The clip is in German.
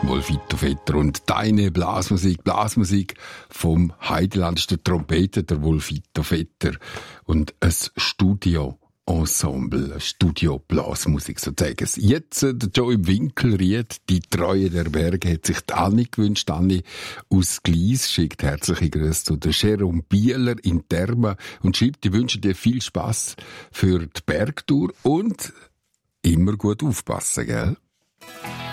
Wolfito Vetter und deine Blasmusik vom Heideland ist der Trompeter, der Wolfito Vetter und ein Studio-Ensemble, Studio-Blasmusik sozusagen. Jetzt der Joey Winkelried, die Treue der Berge, hat sich die Anni gewünscht. Anni aus Gleis schickt herzliche Grüße zu der Jerome Bieler in Terma und schreibt, die wünschen dir viel Spass für die Bergtour und immer gut aufpassen, gell?